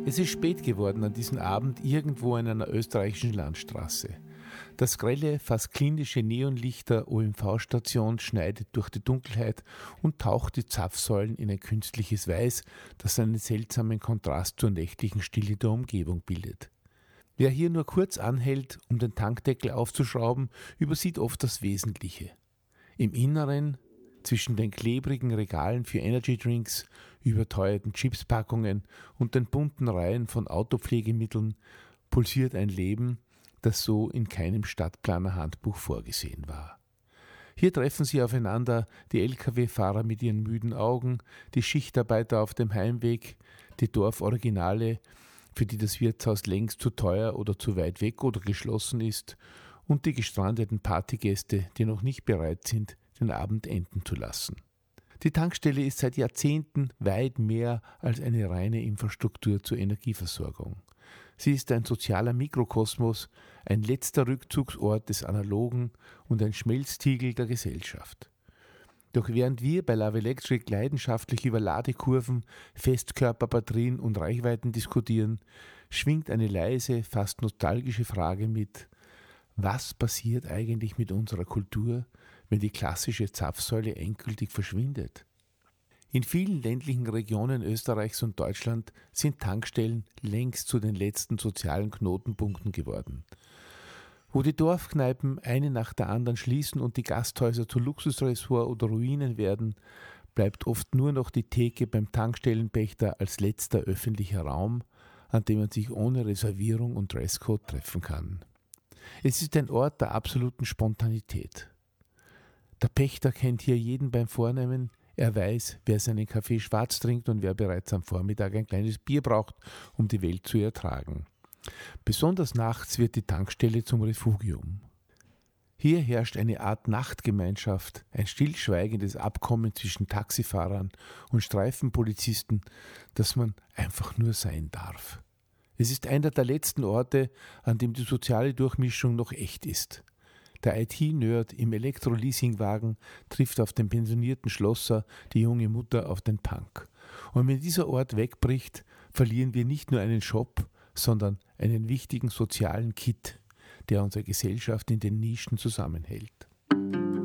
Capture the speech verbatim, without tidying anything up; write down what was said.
Es ist spät geworden an diesem Abend irgendwo in einer österreichischen Landstraße. Das grelle, fast klinische Neonlicht O M V-Station schneidet durch die Dunkelheit und taucht die Zapfsäulen in ein künstliches Weiß, das einen seltsamen Kontrast zur nächtlichen Stille der Umgebung bildet. Wer hier nur kurz anhält, um den Tankdeckel aufzuschrauben, übersieht oft das Wesentliche. Im Inneren, zwischen den klebrigen Regalen für Energydrinks, überteuerten Chipspackungen und den bunten Reihen von Autopflegemitteln, pulsiert ein Leben, das so in keinem Stadtplaner-Handbuch vorgesehen war. Hier treffen sie aufeinander die L K W-Fahrer mit ihren müden Augen, die Schichtarbeiter auf dem Heimweg, die Dorforiginale, für die das Wirtshaus längst zu teuer oder zu weit weg oder geschlossen ist, und die gestrandeten Partygäste, die noch nicht bereit sind, den Abend enden zu lassen. Die Tankstelle ist seit Jahrzehnten weit mehr als eine reine Infrastruktur zur Energieversorgung. Sie ist ein sozialer Mikrokosmos, ein letzter Rückzugsort des Analogen und ein Schmelztiegel der Gesellschaft. Doch während wir bei Love Electric leidenschaftlich über Ladekurven, Festkörperbatterien und Reichweiten diskutieren, schwingt eine leise, fast nostalgische Frage mit: Was passiert eigentlich mit unserer Kultur, wenn die klassische Zapfsäule endgültig verschwindet? In vielen ländlichen Regionen Österreichs und Deutschland sind Tankstellen längst zu den letzten sozialen Knotenpunkten geworden. Wo die Dorfkneipen eine nach der anderen schließen und die Gasthäuser zu Luxusresort oder Ruinen werden, bleibt oft nur noch die Theke beim Tankstellenpächter als letzter öffentlicher Raum, an dem man sich ohne Reservierung und Dresscode treffen kann. Es ist ein Ort der absoluten Spontanität. Der Pächter kennt hier jeden beim Vornehmen. Er weiß, wer seinen Kaffee schwarz trinkt und wer bereits am Vormittag ein kleines Bier braucht, um die Welt zu ertragen. Besonders nachts wird die Tankstelle zum Refugium. Hier herrscht eine Art Nachtgemeinschaft, ein stillschweigendes Abkommen zwischen Taxifahrern und Streifenpolizisten, das man einfach nur sein darf. Es ist einer der letzten Orte, an dem die soziale Durchmischung noch echt ist. Der I T-Nerd im Elektro-Leasingwagen trifft auf den pensionierten Schlosser, die junge Mutter auf den Punk. Und wenn dieser Ort wegbricht, verlieren wir nicht nur einen Shop, sondern einen wichtigen sozialen Kit, der unsere Gesellschaft in den Nischen zusammenhält.